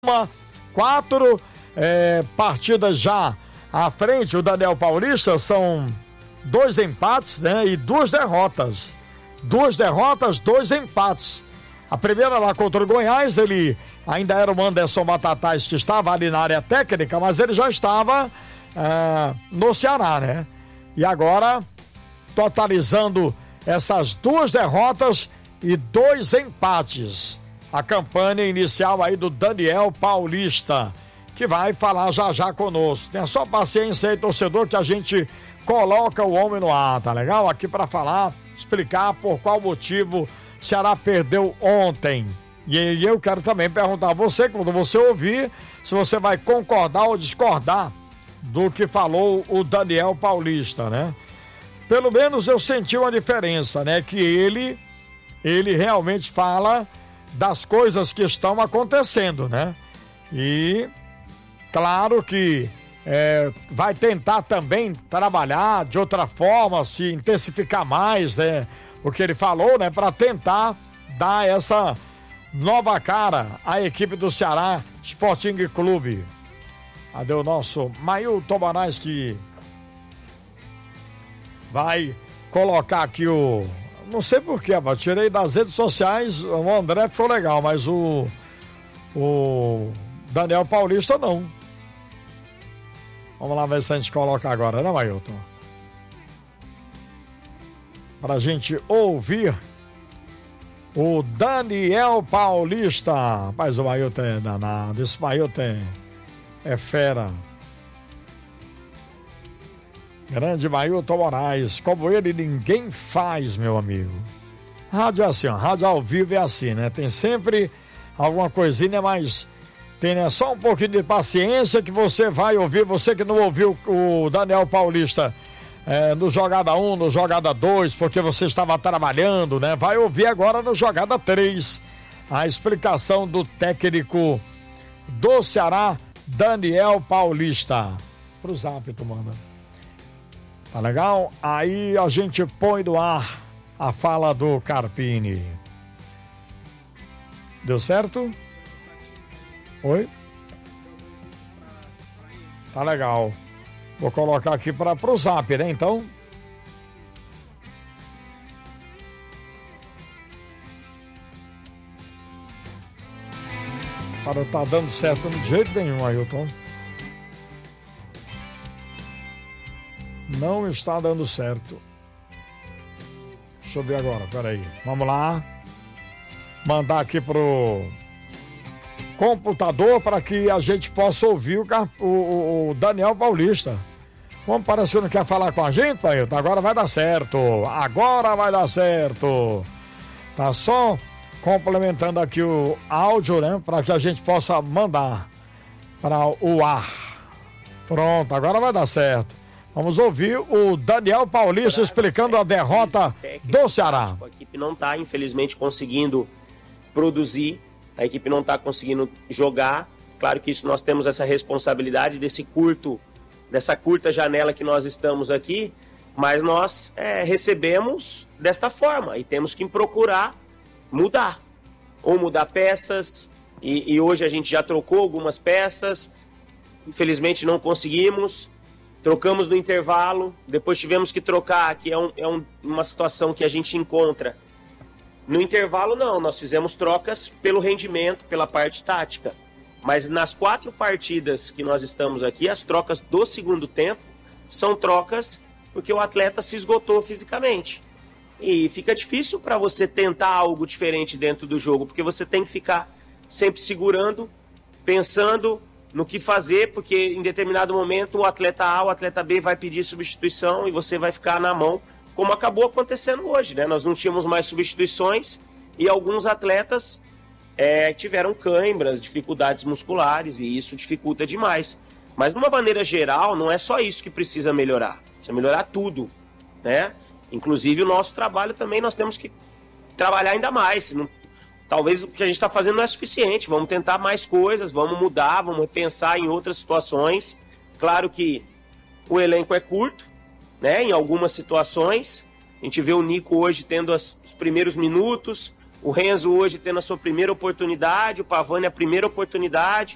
4 partidas já à frente. O Daniel Paulista são 2 empates, né, e 2 derrotas. 2 derrotas, 2 empates. A primeira lá contra o Goiás, ele ainda era o Anderson Batatais que estava ali na área técnica, mas ele já estava no Ceará, né? E agora, totalizando essas 2 derrotas e 2 empates. A campanha inicial aí do Daniel Paulista, que vai falar já conosco. Tenha só paciência aí, torcedor, que a gente coloca o homem no ar, tá legal? Aqui para falar, explicar por qual motivo o Ceará perdeu ontem. E eu quero também perguntar a você, quando você ouvir, se você vai concordar ou discordar do que falou o Daniel Paulista, né? Pelo menos eu senti uma diferença, né? Que ele realmente fala das coisas que estão acontecendo, né? E claro que vai tentar também trabalhar de outra forma, se intensificar mais, né? O que ele falou, né? Para tentar dar essa nova cara à equipe do Ceará Sporting Clube. Cadê o nosso Mailton Moraes, que vai colocar aqui o... Não sei porquê, mas tirei das redes sociais. O André foi legal, mas o Daniel Paulista não. Vamos lá ver se a gente coloca agora, né, Mailton? Pra gente ouvir o Daniel Paulista. Rapaz, o Mailton é danado. Esse Mailton é fera. Grande Mailton Moraes, como ele ninguém faz, meu amigo. Rádio é assim, ó, rádio ao vivo é assim, né? Tem sempre alguma coisinha, mas tem, né, só um pouquinho de paciência que você vai ouvir. Você que não ouviu o Daniel Paulista no Jogada 1, no Jogada 2, porque você estava trabalhando, né? Vai ouvir agora no Jogada 3 a explicação do técnico do Ceará, Daniel Paulista. Pro Zap, tu manda. Tá legal? Aí a gente põe no ar a fala do Carpini. Deu certo? Oi? Tá legal. Vou colocar aqui pro Zap, né? Então. Cara, tá dando certo de jeito nenhum, Ailton. Não está dando certo. Deixa eu ver agora, peraí. Vamos lá. Mandar aqui pro computador para que a gente possa ouvir o Daniel Paulista. Como parece que não quer falar com a gente, pai? Agora vai dar certo. Agora vai dar certo. Tá só complementando aqui o áudio, né? Para que a gente possa mandar para o ar. Pronto, agora vai dar certo. Vamos ouvir o Daniel Paulista explicando a derrota do Ceará. A equipe não está, infelizmente, conseguindo produzir, a equipe não está conseguindo jogar. Claro que isso nós temos essa responsabilidade dessa curta janela que nós estamos aqui, mas nós recebemos desta forma e temos que procurar mudar. Ou mudar peças, e hoje a gente já trocou algumas peças, infelizmente não conseguimos. Trocamos no intervalo, depois tivemos que trocar, que uma situação que a gente encontra. No intervalo não, nós fizemos trocas pelo rendimento, pela parte tática. Mas nas 4 partidas que nós estamos aqui, as trocas do segundo tempo são trocas porque o atleta se esgotou fisicamente. E fica difícil para você tentar algo diferente dentro do jogo, porque você tem que ficar sempre segurando, pensando no que fazer, porque em determinado momento o atleta A, o atleta B vai pedir substituição e você vai ficar na mão, como acabou acontecendo hoje, né? Nós não tínhamos mais substituições e alguns atletas tiveram cãibras, dificuldades musculares, e isso dificulta demais. Mas de uma maneira geral, não é só isso que precisa melhorar, precisa melhorar tudo, né? Inclusive o nosso trabalho também, nós temos que trabalhar ainda mais. Talvez o que a gente está fazendo não é suficiente. Vamos tentar mais coisas, vamos mudar, vamos pensar em outras situações. Claro que o elenco é curto, né? Em algumas situações. A gente vê o Nico hoje tendo os primeiros minutos, o Renzo hoje tendo a sua primeira oportunidade, o Pavani a primeira oportunidade.